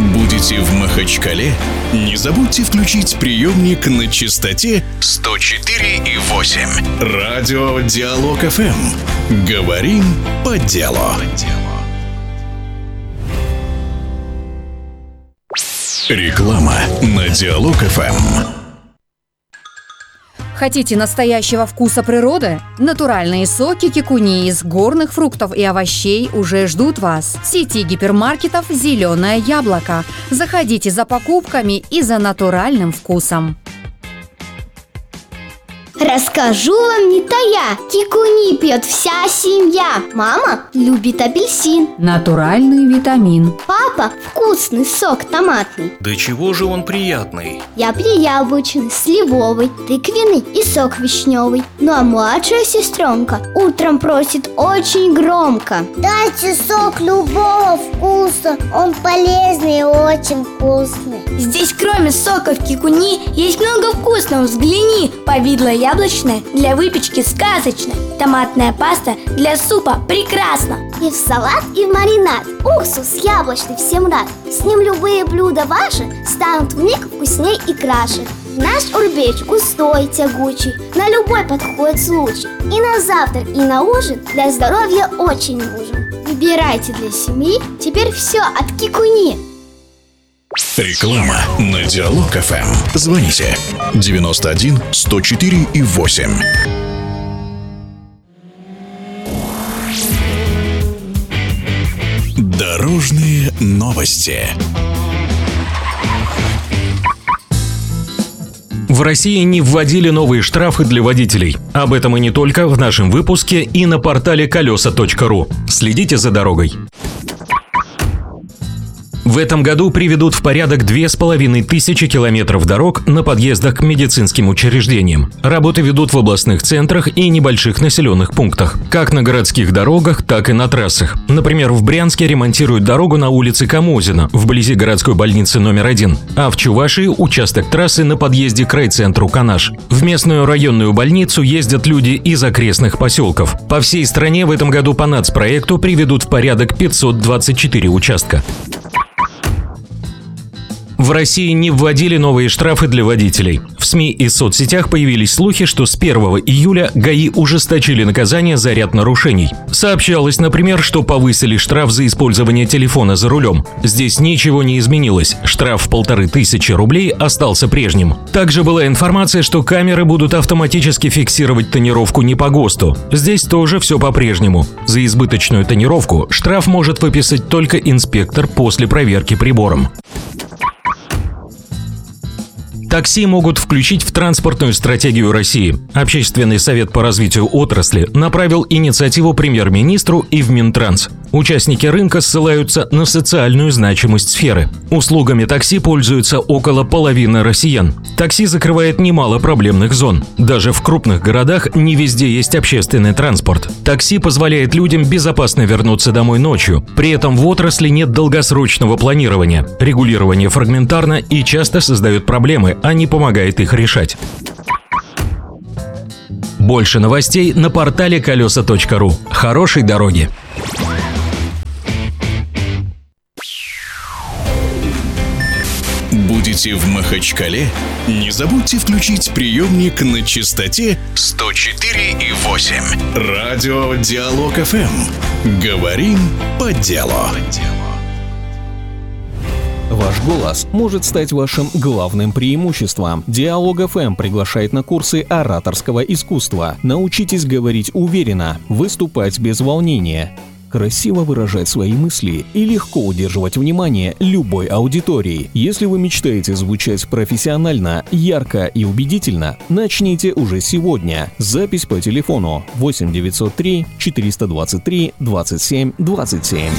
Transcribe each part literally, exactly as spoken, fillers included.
Будете в Махачкале? Не забудьте включить приемник на частоте сто четыре и восемь. Радио Диалог эф эм. Говорим по делу. Реклама на Диалог эф эм. Хотите настоящего вкуса природы? Натуральные соки кикуни из горных фруктов и овощей уже ждут вас. В сети гипермаркетов «Зеленое яблоко». Заходите за покупками и за натуральным вкусом. Расскажу вам не тая, кикуни пьет вся семья. Мама любит апельсин. Натуральный витамин. Папа вкусный сок томатный. Да чего же он приятный? Я пью яблочный, сливовый, тыквенный и сок вишневый. Ну а младшая сестренка утром просит очень громко: дайте сок любого вкуса, он полезный и очень вкусный. Здесь кроме соков кикуни есть много вкусного, взгляни. Повидло яблочное для выпечки сказочно. Томатная паста для супа прекрасно. И в салат, и в маринад. Уксус яблочный всем рад. С ним любые блюда ваши станут вмиг вкусней и краше. Наш урбеч густой, тягучий, на любой подходит случай. И на завтрак, и на ужин для здоровья очень нужен. Выбирайте для семьи теперь все от кикуни. Реклама на Диалог эф эм. Звоните девяносто один сто четыре и восемь. Дорожные новости. В России не вводили новые штрафы для водителей. Об этом и не только в нашем выпуске и на портале колеса точка ру. Следите за дорогой. В этом году приведут в порядок две с половиной тысячи километров дорог на подъездах к медицинским учреждениям. Работы ведут в областных центрах и небольших населенных пунктах, как на городских дорогах, так и на трассах. Например, в Брянске ремонтируют дорогу на улице Камозина, вблизи городской больницы номер один, а в Чувашии участок трассы на подъезде к райцентру Канаш. В местную районную больницу ездят люди из окрестных поселков. По всей стране в этом году по нацпроекту приведут в порядок пятьсот двадцать четыре участка. В России не вводили новые штрафы для водителей. В СМИ и соцсетях появились слухи, что с первого июля ГАИ ужесточили наказание за ряд нарушений. Сообщалось, например, что повысили штраф за использование телефона за рулем. Здесь ничего не изменилось. Штраф в полторы тысячи рублей остался прежним. Также была информация, что камеры будут автоматически фиксировать тонировку не по ГОСТу. Здесь тоже все по-прежнему. За избыточную тонировку штраф может выписать только инспектор после проверки прибором. Такси могут включить в транспортную стратегию России. Общественный совет по развитию отрасли направил инициативу премьер-министру и в Минтранс. Участники рынка ссылаются на социальную значимость сферы. Услугами такси пользуются около половины россиян. Такси закрывает немало проблемных зон. Даже в крупных городах не везде есть общественный транспорт. Такси позволяет людям безопасно вернуться домой ночью. При этом в отрасли нет долгосрочного планирования. Регулирование фрагментарно и часто создает проблемы, а не помогает их решать. Больше новостей на портале колеса точка ру. Хорошей дороги! Будете в Махачкале? Не забудьте включить приемник на частоте сто четыре и восемь. Радио Диалог эф эм. Говорим по делу. Ваш голос может стать вашим главным преимуществом. Диалог эф эм приглашает на курсы ораторского искусства. Научитесь говорить уверенно, выступать без волнения, красиво выражать свои мысли и легко удерживать внимание любой аудитории. Если вы мечтаете звучать профессионально, ярко и убедительно, начните уже сегодня. Запись по телефону восемь девятьсот три четыреста двадцать три двадцать семь двадцать семь.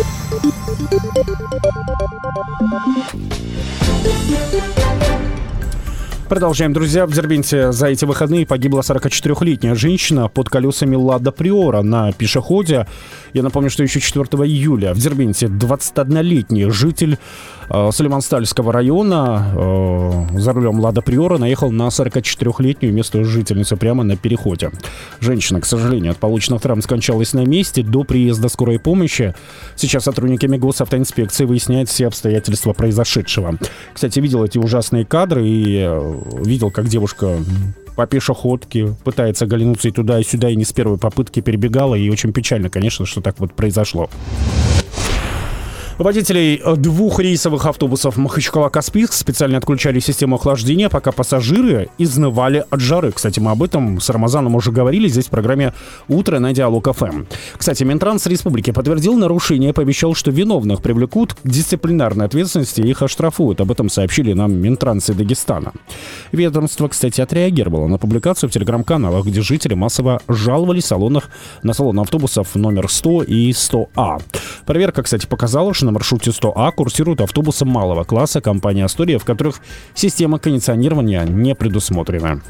Продолжаем, друзья. В Дербенте за эти выходные погибла сорокачетырёхлетняя женщина под колесами Лада Приора на пешеходе. Я напомню, что еще четвёртого июля в Дербенте двадцатиоднолетний житель э, Сулейман-Стальского района э, за рулем Лада Приора наехал на сорокачетырёхлетнюю местную жительницу прямо на переходе. Женщина, к сожалению, от полученных травм скончалась на месте до приезда скорой помощи. Сейчас сотрудниками госавтоинспекции выясняют все обстоятельства произошедшего. Кстати, видел эти ужасные кадры и э, видел, как девушка по пешеходке пытается оглянуться и туда, и сюда, и не с первой попытки перебегала. И очень печально, конечно, что так вот произошло. Водителей двух рейсовых автобусов Махачкала-Каспийск специально отключали систему охлаждения, пока пассажиры изнывали от жары. Кстати, мы об этом с Рамазаном уже говорили здесь в программе «Утро» на Диалог ФМ. Кстати, Минтранс Республики подтвердил нарушение, пообещал, что виновных привлекут к дисциплинарной ответственности и их оштрафуют. Об этом сообщили нам Минтрансы Дагестана. Ведомство, кстати, отреагировало на публикацию в телеграм-каналах, где жители массово жаловались в салонах, на салоны автобусов номер сто и сто А. Проверка, кстати, показала, что на маршруте сто А курсируют автобусы малого класса компании «Астория», в которых система кондиционирования не предусмотрена.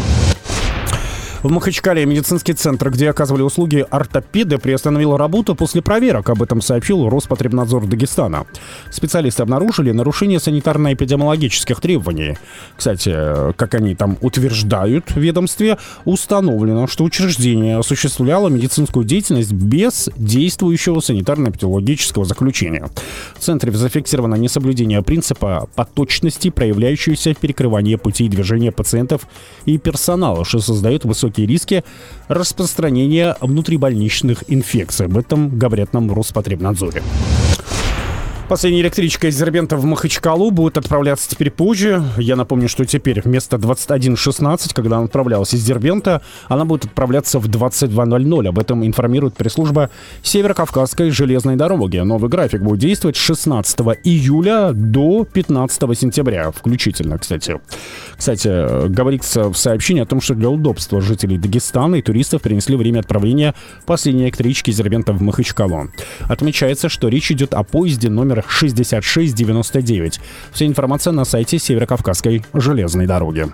В Махачкале медицинский центр, где оказывали услуги ортопеды, приостановил работу после проверок. Об этом сообщил Роспотребнадзор Дагестана. Специалисты обнаружили нарушение санитарно-эпидемиологических требований. Кстати, как они там утверждают в ведомстве, установлено, что учреждение осуществляло медицинскую деятельность без действующего санитарно-эпидемиологического заключения. В центре зафиксировано несоблюдение принципа поточности, проявляющегося в перекрывании путей движения пациентов и персонала, что создает высокие риски распространения внутрибольничных инфекций. Об этом говорят нам в Роспотребнадзоре. Последняя электричка из Дербента в Махачкалу будет отправляться теперь позже. Я напомню, что теперь вместо двадцать один шестнадцать, когда она отправлялась из Дербента, она будет отправляться в двадцать два ноль ноль. Об этом информирует пресс-служба Северо-Кавказской железной дороги. Новый график будет действовать с шестнадцатого июля до пятнадцатого сентября включительно, кстати. Кстати, говорится в сообщении о том, что для удобства жителей Дагестана и туристов перенесли время отправления последней электрички из Дербента в Махачкалу. Отмечается, что речь идет о поезде номер шестьдесят шесть девяносто девять. Вся информация на сайте Северо-Кавказской железной дороги.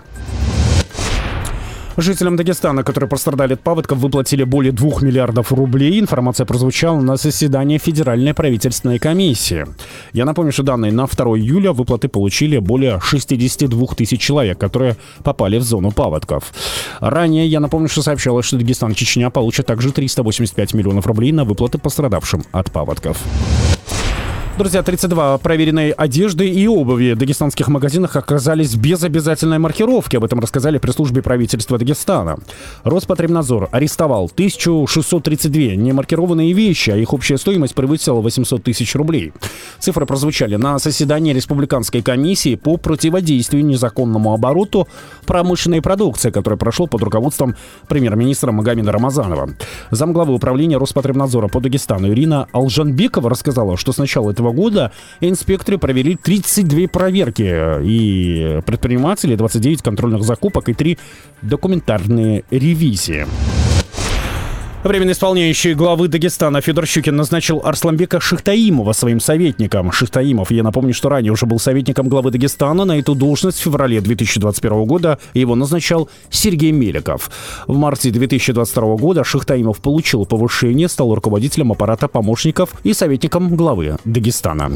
Жителям Дагестана, которые пострадали от паводков, выплатили более двух миллиардов рублей. Информация прозвучала на заседании Федеральной правительственной комиссии. Я напомню, что данные на второго июля выплаты получили более шестьдесят два тысяч человек, которые попали в зону паводков. Ранее, я напомню, что сообщалось, что Дагестан и Чечня получат также триста восемьдесят пять миллионов рублей на выплаты пострадавшим от паводков. Друзья, тридцать два проверенной одежды и обуви в дагестанских магазинах оказались без обязательной маркировки. Об этом рассказали при службе правительства Дагестана. Роспотребнадзор арестовал тысячу шестьсот тридцать две немаркированные вещи, а их общая стоимость превысила восемьсот тысяч рублей. Цифры прозвучали на заседании Республиканской комиссии по противодействию незаконному обороту промышленной продукции, которое прошло под руководством премьер-министра Магомеда Рамазанова. Замглавы управления Роспотребнадзора по Дагестану Ирина Алжанбекова рассказала, что с начала этого года инспекторы провели тридцать две проверки и предприниматели, двадцать девять контрольных закупок и три документарные ревизии. Временно исполняющий главы Дагестана Федор Щукин назначил Арсланбека Шихтаимова своим советником. Шихтаимов, я напомню, что ранее уже был советником главы Дагестана. На эту должность в феврале две тысячи двадцать первого года его назначал Сергей Меликов. В марте две тысячи двадцать второго года Шихтаимов получил повышение, стал руководителем аппарата помощников и советником главы Дагестана.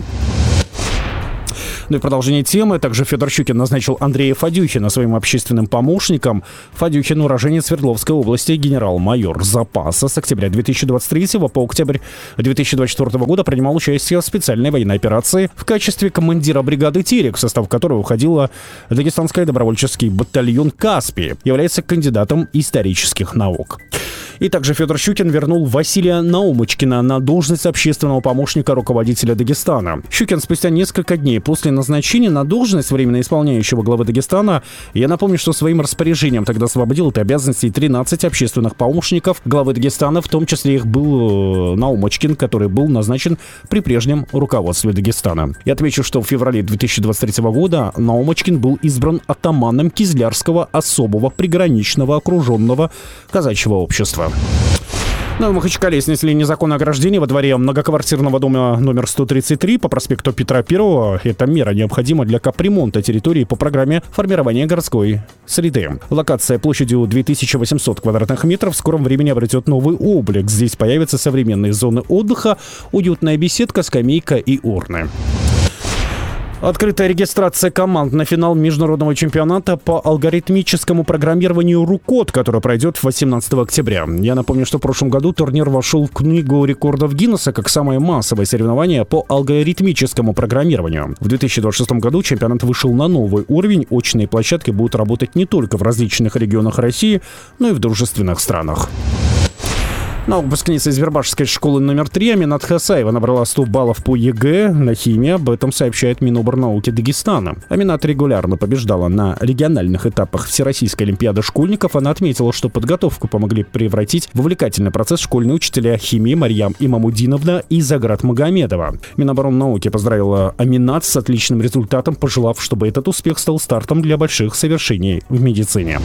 Ну и продолжение темы. Также Федор Щукин назначил Андрея Фадюхина своим общественным помощником. Фадюхин — уроженец Свердловской области, генерал-майор запаса. С октября две тысячи двадцать третьего по октябрь две тысячи двадцать четвёртого года принимал участие в специальной военной операции в качестве командира бригады «Терек», в состав которой уходила Дагестанский добровольческий батальон «Каспий». Является кандидатом исторических наук. И также Федор Щукин вернул Василия Наумочкина на должность общественного помощника руководителя Дагестана. Щукин спустя несколько дней после назначения на должность временно исполняющего главы Дагестана, я напомню, что своим распоряжением тогда освободил от обязанностей тринадцать общественных помощников главы Дагестана, в том числе их был Наумочкин, который был назначен при прежнем руководстве Дагестана. Я отмечу, что в феврале две тысячи двадцать третьего года Наумочкин был избран атаманом Кизлярского особого приграничного окруженного казачьего общества. Ну, в Махачкале снесли незаконное ограждение во дворе многоквартирного дома номер сто тридцать три по проспекту Петра Первого. Эта мера необходима для капремонта территории по программе формирования городской среды. Локация площадью две тысячи восемьсот квадратных метров в скором времени обретет новый облик. Здесь появятся современные зоны отдыха, уютная беседка, скамейка и урны. Открытая регистрация команд на финал международного чемпионата по алгоритмическому программированию РУКОД, который пройдет восемнадцатого октября. Я напомню, что в прошлом году турнир вошел в книгу рекордов Гиннесса как самое массовое соревнование по алгоритмическому программированию. В две тысячи двадцать шестом году чемпионат вышел на новый уровень. Очные площадки будут работать не только в различных регионах России, но и в дружественных странах. Ну, выпускница из Вербашской школы номер три Аминат Хасаева набрала сто баллов по ЕГЭ на химии. Об этом сообщает Миноборнауки Дагестана. Аминат регулярно побеждала на региональных этапах Всероссийской олимпиады школьников. Она отметила, что подготовку помогли превратить в увлекательный процесс школьные учителя химии Марьям Имамудиновна и Заграт Магомедова. Миноборнауки поздравила Аминат с отличным результатом, пожелав, чтобы этот успех стал стартом для больших совершений в медицине.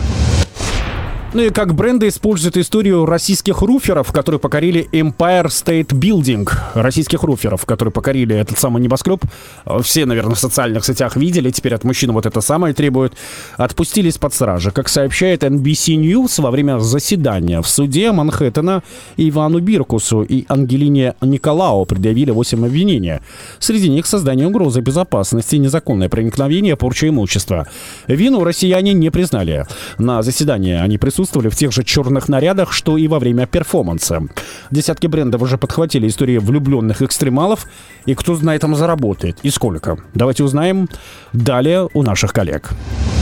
Ну и как бренды используют историю российских руферов, которые покорили Empire State Building. Российских руферов, которые покорили этот самый небоскреб. Все, наверное, в социальных сетях видели. Теперь от мужчин вот это самое требуют. Отпустили из-под стражи. Как сообщает эн би си News, во время заседания в суде Манхэттена Ивану Биркусу и Ангелине Николао предъявили восемь обвинений. Среди них создание угрозы безопасности, незаконное проникновение, порча имущества. Вину россияне не признали. На заседании они присутствовали в тех же черных нарядах, что и во время перформанса. Десятки брендов уже подхватили истории влюбленных экстремалов. И кто на этом заработает и сколько? Давайте узнаем далее у наших коллег.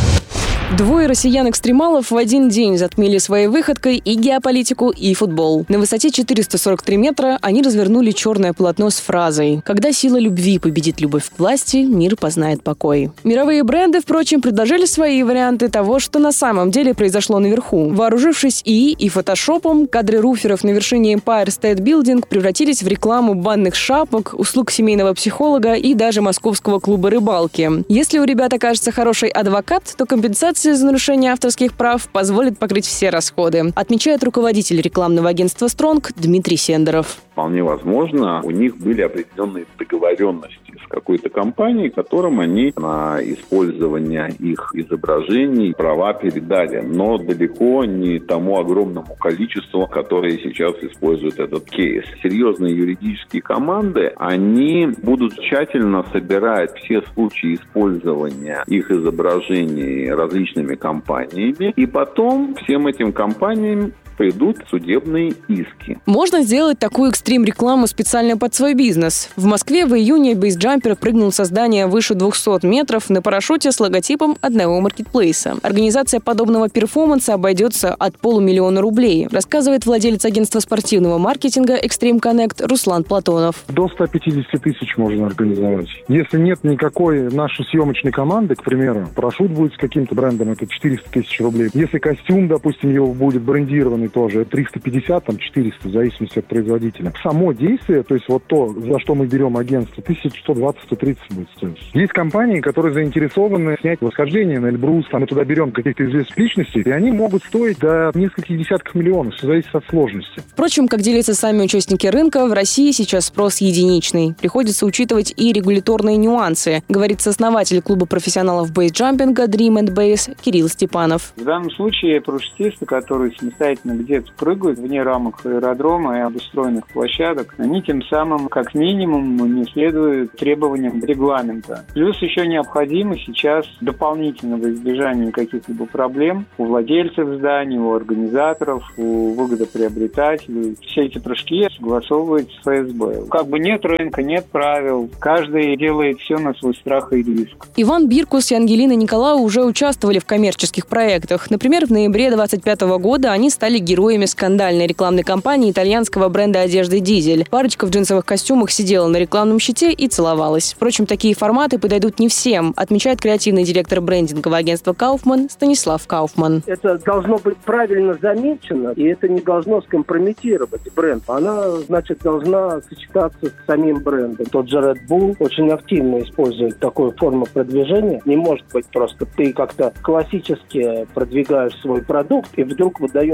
Двое россиян-экстремалов в один день затмили своей выходкой и геополитику, и футбол. На высоте четыреста сорок три метра они развернули черное полотно с фразой «Когда сила любви победит любовь к власти, мир познает покой». Мировые бренды, впрочем, предложили свои варианты того, что на самом деле произошло наверху. Вооружившись ИИ и фотошопом, кадры руферов на вершине Empire State Building превратились в рекламу банных шапок, услуг семейного психолога и даже московского клуба рыбалки. Если у ребят окажется хороший адвокат, то компенсация за нарушение авторских прав позволит покрыть все расходы, отмечает руководитель рекламного агентства «Стронг» Дмитрий Сендеров. Вполне возможно, у них были определенные договоренности с какой-то компанией, которым они на использование их изображений права передали, но далеко не тому огромному количеству, которое сейчас использует этот кейс. Серьезные юридические команды, они будут тщательно собирать все случаи использования их изображений различными компаниями, и потом всем этим компаниям придут судебные иски. Можно сделать такую экстрим-рекламу специально под свой бизнес. В Москве в июне бейсджампер прыгнул со здания выше двухсот метров на парашюте с логотипом одного маркетплейса. Организация подобного перформанса обойдется от полумиллиона рублей, рассказывает владелец агентства спортивного маркетинга Extreme Connect Руслан Платонов. До ста пятидесяти тысяч можно организовать. Если нет никакой нашей съемочной команды, к примеру, парашют будет с каким-то брендом, это четыреста тысяч рублей. Если костюм, допустим, его будет брендированный, тоже триста пятьдесят, там четыреста, в зависимости от производителя. Само действие, то есть вот то, за что мы берем агентство, тысяча сто двадцать - сто тридцать будет стоить. Есть компании, которые заинтересованы снять восхождение на Эльбрус, там мы туда берем каких-то известных личностей, и они могут стоить до нескольких десятков миллионов, все зависит от сложности. Впрочем, как делятся сами участники рынка, в России сейчас спрос единичный. Приходится учитывать и регуляторные нюансы, говорит сооснователь клуба профессионалов бейсджампинга Dream and Base Кирилл Степанов. В данном случае парашютисты, которые самостоятельно где-то прыгают вне рамок аэродрома и обустроенных площадок, они тем самым, как минимум, не следуют требованиям регламента. Плюс еще необходимо сейчас дополнительно во избежание каких-либо проблем у владельцев зданий, у организаторов, у выгодоприобретателей. Все эти прыжки согласовывают с эф эс бэ. Как бы нет рынка, нет правил. Каждый делает все на свой страх и риск. Иван Биркус и Ангелина Николао уже участвовали в коммерческих проектах. Например, в ноябре двадцать пятого года они стали героями скандальной рекламной кампании итальянского бренда одежды «Дизель». Парочка в джинсовых костюмах сидела на рекламном щите и целовалась. Впрочем, такие форматы подойдут не всем, отмечает креативный директор брендингового агентства «Кауфман» Станислав Кауфман. Это должно быть правильно замечено, и это не должно скомпрометировать бренд. Она, значит, должна сочетаться с самим брендом. Тот же Red Bull очень активно использует такую форму продвижения. Не может быть просто ты как-то классически продвигаешь свой продукт и вдруг выдаешь что-то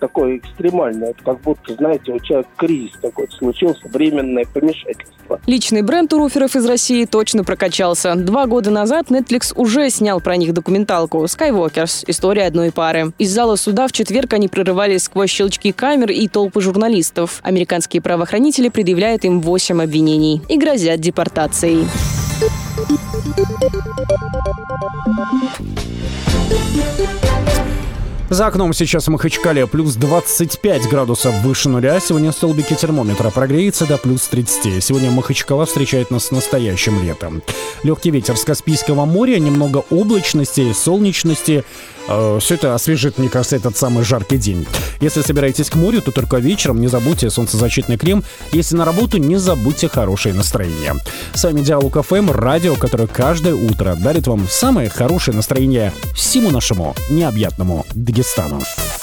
такое экстремальное. Это как будто, знаете, у человека кризис какой-то случился, временное помешательство. Личный бренд у руферов из России точно прокачался. Два года назад Netflix уже снял про них документалку «Skywalkers. История одной пары». Из зала суда в четверг они прорывались сквозь щелчки камер и толпы журналистов. Американские правоохранители предъявляют им восемь обвинений и грозят депортацией. За окном сейчас в Махачкале плюс двадцать пять градусов выше нуля. Сегодня столбики термометра прогреется до плюс тридцать. Сегодня Махачкала встречает нас с настоящим летом. Легкий ветер с Каспийского моря, немного облачности, солнечности. Э, все это освежит, мне кажется, этот самый жаркий день. Если собираетесь к морю, то только вечером не забудьте солнцезащитный крем. Если на работу, не забудьте хорошее настроение. С вами Диалог эф эм, радио, которое каждое утро дарит вам самое хорошее настроение всему нашему необъятному Дагестану.